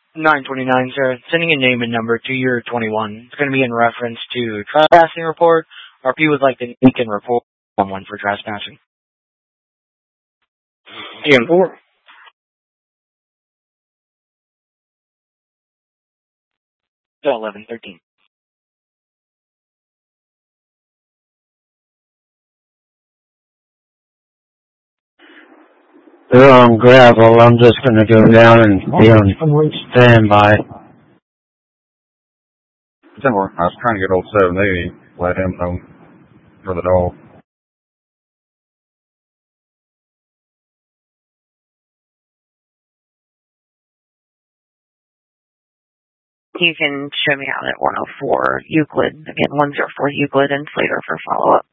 929, sir. Sending a name and number to your 21. It's going to be in reference to trespassing report, or if you would like to, you can report someone for trespassing. TN4. So 1113. They're on gravel. I'm just going to go down and be on standby. 10-4. I was trying to get old 780. Let him know for the dog. You can show me out at 104 Euclid. Again, 104 Euclid and Slater for follow-up.